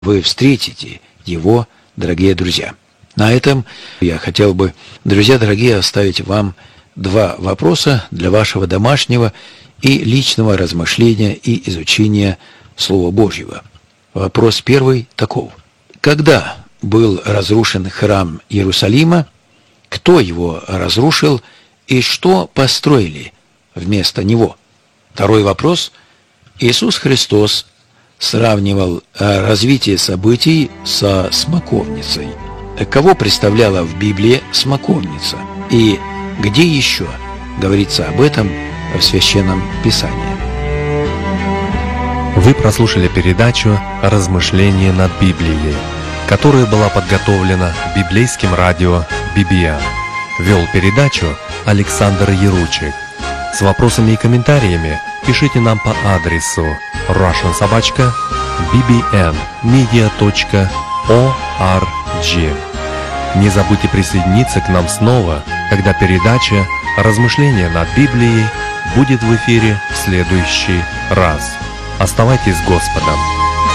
вы встретите его, дорогие друзья. На этом я хотел бы, друзья дорогие, оставить вам два вопроса для вашего домашнего и личного размышления и изучения Слова Божьего. Вопрос первый таков. Когда был разрушен храм Иерусалима, кто его разрушил и что построили вместо него? Второй вопрос. Иисус Христос сравнивал развитие событий со смоковницей. Кого представляла в Библии смоковница? И где еще говорится об этом в Священном Писании? Вы прослушали передачу «Размышления над Библией», которая была подготовлена библейским радио BBN. Вел передачу Александр Яручик. С вопросами и комментариями пишите нам по адресу russian@bbnmedia.org. Не забудьте присоединиться к нам снова, когда передача «Размышления над Библией» будет в эфире в следующий раз. Оставайтесь с Господом.